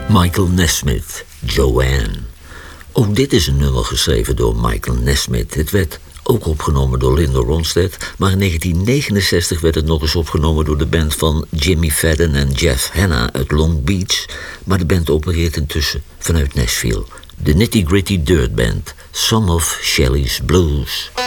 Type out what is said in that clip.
Michael Nesmith, Joanne. Ook dit is een nummer geschreven door Michael Nesmith. Het werd ook opgenomen door Linda Ronstadt, maar in 1969 werd het nog eens opgenomen door de band van Jimmy Fadden en Jeff Hanna uit Long Beach. Maar de band opereert intussen vanuit Nashville. De Nitty Gritty Dirt Band, Some of Shelley's Blues.